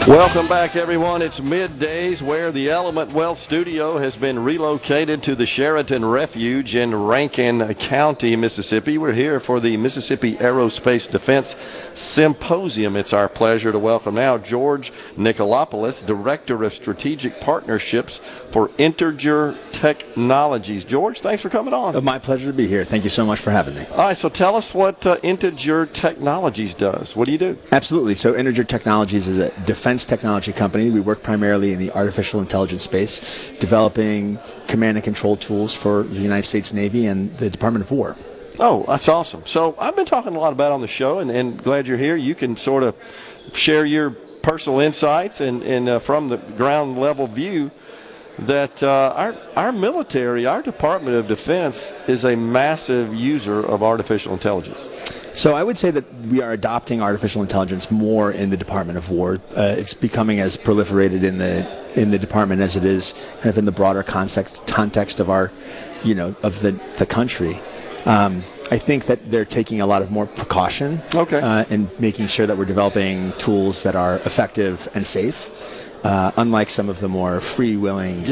Welcome back, everyone. It's middays where the Element Wealth Studio has been relocated to the Sheraton Refuge in Rankin County, Mississippi. We're here for the Mississippi Aerospace Defense Symposium. It's our pleasure to welcome now George Nicolopoulos, Director of Strategic Partnerships for Integer Technologies. George, thanks for coming on. My pleasure to be here. Thank you so much for having me. All right, so tell us what Integer Technologies does. What do you do? Absolutely. So Integer Technologies is a defense technology company. We work primarily in the artificial intelligence space, developing command and control tools for the United States Navy and the Department of War. Oh, that's awesome. So I've been talking a lot about on the show, and glad you're here. You can sort of share your personal insights and from the ground level view that our military, our Department of Defense, is a massive user of artificial intelligence. So I would say that we are adopting artificial intelligence more in the Department of War. It's becoming as proliferated in the department as it is kind of in the broader context of our, of the country. I think that they're taking a lot of more precaution in making sure that we're developing tools that are effective and safe, unlike some of the more freewheeling.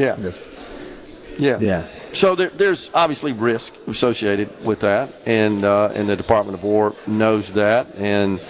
So there's obviously risk associated with that, and the Department of War knows that, and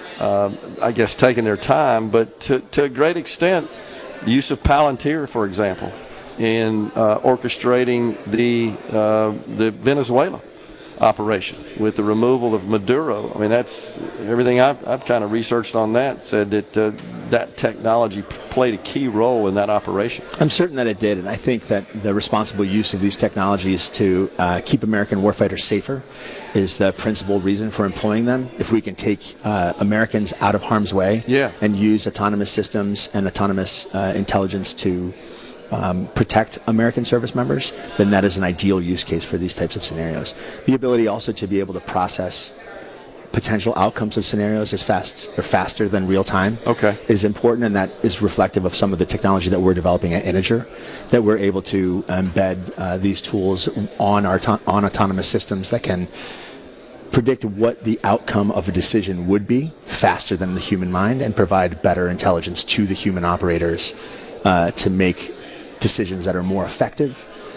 I guess taking their time, but to a great extent, the use of Palantir, for example, in orchestrating the Venezuela operation with the removal of Maduro. I mean, that's everything I've kind of researched on that said that that technology played a key role in that operation. I'm certain that it did, and I think that the responsible use of these technologies to keep American warfighters safer is the principal reason for employing them. If we can take Americans out of harm's way and use autonomous systems and autonomous intelligence to protect American service members, then that is an ideal use case for these types of scenarios. The ability also to be able to process potential outcomes of scenarios as fast or faster than real time is important, and that is reflective of some of the technology that we're developing at Integer, that we're able to embed these tools on autonomous systems that can predict what the outcome of a decision would be faster than the human mind and provide better intelligence to the human operators to make decisions that are more effective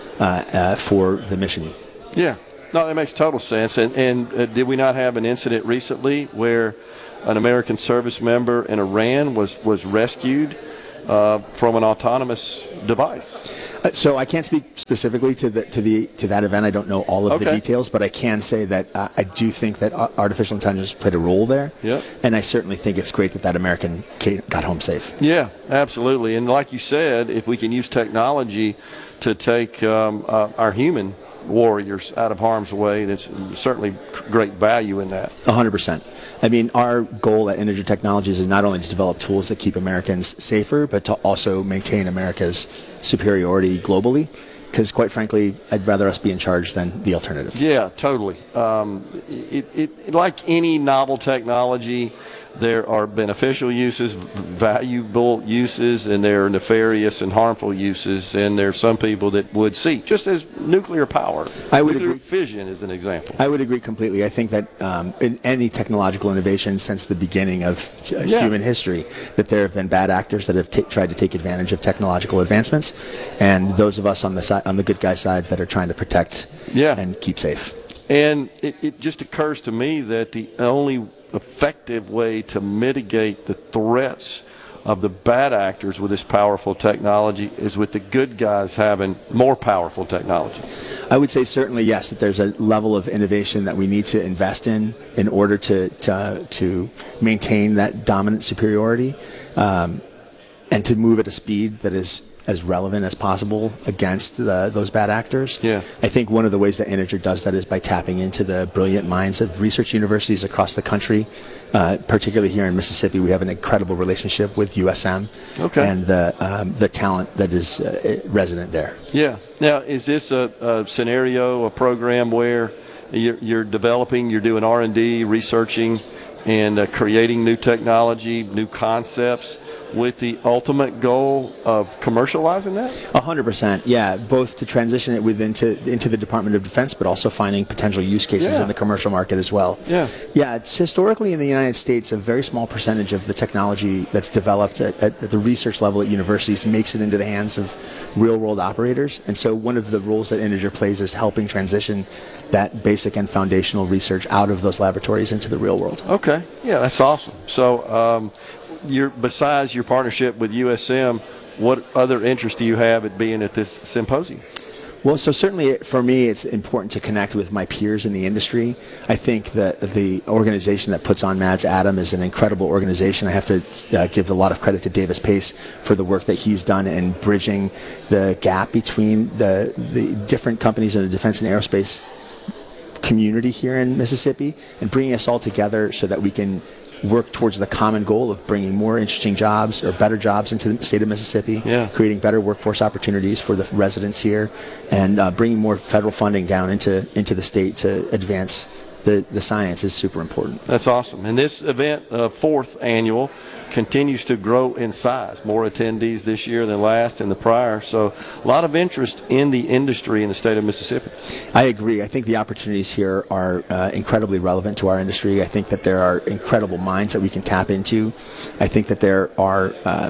for the mission. Yeah, no, that makes total sense. And did we not have an incident recently where an American service member in Iran was rescued from an autonomous device? So I can't speak specifically to that event. I don't know all of the details, but I can say that I do think that artificial intelligence played a role there. Yeah. And I certainly think it's great that American got home safe. Yeah, absolutely. And like you said, if we can use technology to take our human warriors out of harm's way, there's certainly great value in that. 100%. I mean, our goal at Integer Technologies is not only to develop tools that keep Americans safer, but to also maintain America's superiority globally, because quite frankly, I'd rather us be in charge than the alternative. Yeah, totally. Like any novel technology, there are beneficial uses, valuable uses, and there are nefarious and harmful uses, and there are some people that would see, just as nuclear power. Nuclear fission is an example. I would agree completely. I think that in any technological innovation since the beginning of human history, that there have been bad actors that have tried to take advantage of technological advancements, and those of us on the good guy side that are trying to protect and keep safe. And it just occurs to me that the only effective way to mitigate the threats of the bad actors with this powerful technology is with the good guys having more powerful technology. I would say certainly yes, that there's a level of innovation that we need to invest in order to maintain that dominant superiority and to move at a speed that is as relevant as possible against those bad actors. Yeah. I think one of the ways that Integer does that is by tapping into the brilliant minds of research universities across the country. Particularly here in Mississippi, we have an incredible relationship with USM and the talent that is resident there. Yeah. Now, is this a scenario, a program where you're developing, you're doing R&D, researching, and creating new technology, new concepts with the ultimate goal of commercializing that? 100%, yeah. Both to transition it into the Department of Defense, but also finding potential use cases in the commercial market as well. Yeah. Yeah, it's historically in the United States, a very small percentage of the technology that's developed at the research level at universities makes it into the hands of real-world operators. And so one of the roles that Integer plays is helping transition that basic and foundational research out of those laboratories into the real world. Okay. Yeah, that's awesome. So besides your partnership with USM, what other interest do you have at being at this symposium? Well, so certainly for me, it's important to connect with my peers in the industry. I think that the organization that puts on MADS Adam is an incredible organization. I have to give a lot of credit to Davis Pace for the work that he's done in bridging the gap between the different companies in the defense and aerospace community here in Mississippi and bringing us all together so that we can work towards the common goal of bringing more interesting jobs or better jobs into the state of Mississippi, creating better workforce opportunities for the residents here, and bringing more federal funding down into the state to advance the science is super important. That's awesome. And this event, fourth annual, continues to grow in size. More attendees this year than last and the prior. So a lot of interest in the industry in the state of Mississippi. I agree. I think the opportunities here are incredibly relevant to our industry. I think that there are incredible minds that we can tap into. I think that there are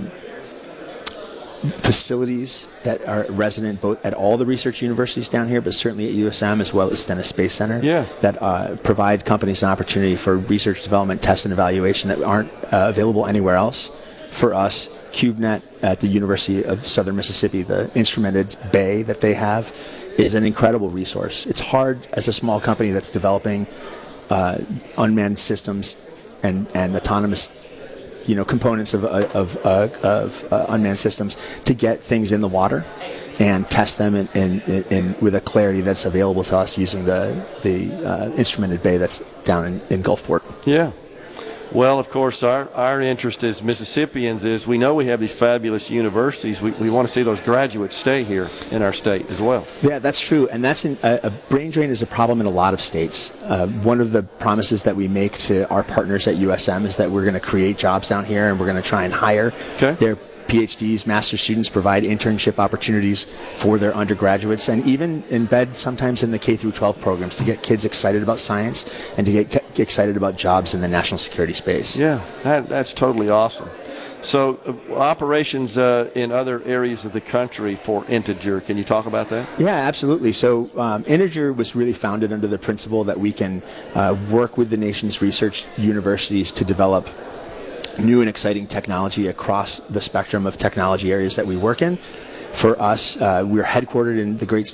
facilities that are resident both at all the research universities down here, but certainly at USM as well as Stennis Space Center, that provide companies an opportunity for research, development, test, and evaluation that aren't available anywhere else. For us, CubeNet at the University of Southern Mississippi, the instrumented bay that they have, is an incredible resource. It's hard as a small company that's developing unmanned systems and autonomous components of unmanned systems to get things in the water and test them in with a clarity that's available to us using the instrumented bay that's down in Gulfport. Yeah. Well, of course, our interest as Mississippians is we know we have these fabulous universities. We want to see those graduates stay here in our state as well. Yeah, that's true. And that's a brain drain is a problem in a lot of states. One of the promises that we make to our partners at USM is that we're going to create jobs down here and we're going to try and hire their PhDs, master's students, provide internship opportunities for their undergraduates, and even embed sometimes in the K through 12 programs to get kids excited about science and to get excited about jobs in the national security space. Yeah, that's totally awesome. So operations in other areas of the country for Integer, can you talk about that? Yeah, absolutely. So Integer was really founded under the principle that we can work with the nation's research universities to develop new and exciting technology across the spectrum of technology areas that we work in. For us, we're headquartered in the great